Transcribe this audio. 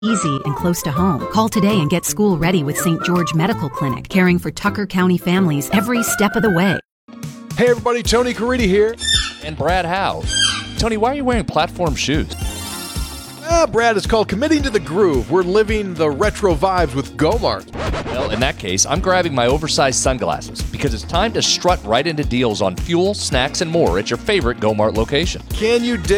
easy and close to home. Call today and get school ready with St. George Medical Clinic, caring for Tucker County families every step of the way. Hey everybody, Tony Caridi here. And Brad Howe. Tony, why are you wearing platform shoes? Brad, it's called Committing to the Groove. We're living the retro vibes with Gomart. Well, in that case, I'm grabbing my oversized sunglasses because it's time to strut right into deals on fuel, snacks, and more at your favorite Gomart location. Can you dig